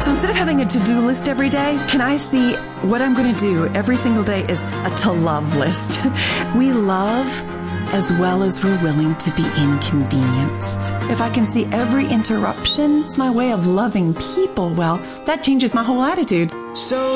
So instead of having a to-do list every day, can I see what I'm going to do every single day is a to-love list? We love as well as we're willing to be inconvenienced. If I can see every interruption, it's my way of loving people, well, that changes my whole attitude. So